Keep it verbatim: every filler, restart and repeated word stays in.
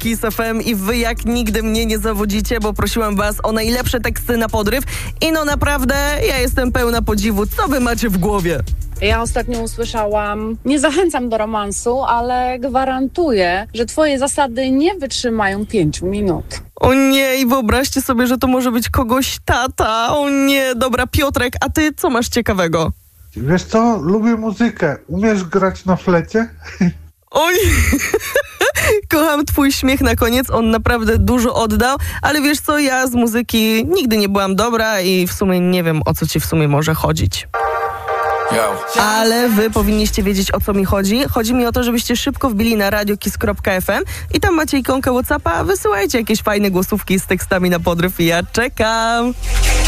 Kiss F M i wy jak nigdy mnie nie zawodzicie, bo prosiłam was o najlepsze teksty na podryw i no naprawdę ja jestem pełna podziwu. Co wy macie w głowie? Ja ostatnio usłyszałam, nie zachęcam do romansu, ale gwarantuję, że twoje zasady nie wytrzymają pięciu minut. O nie, i wyobraźcie sobie, że to może być kogoś tata. O nie, dobra, Piotrek, a ty co masz ciekawego? Wiesz co, lubię muzykę. Umiesz grać na flecie? Oj, kocham twój śmiech na koniec, on naprawdę dużo oddał, ale wiesz co, ja z muzyki nigdy nie byłam dobra i w sumie nie wiem, o co ci w sumie może chodzić. Ale wy powinniście wiedzieć, o co mi chodzi. Chodzi mi o to, żebyście szybko wbili na radiokiss kropka f m i tam macie ikonkę WhatsAppa, wysyłajcie jakieś fajne głosówki z tekstami na podryw i ja czekam.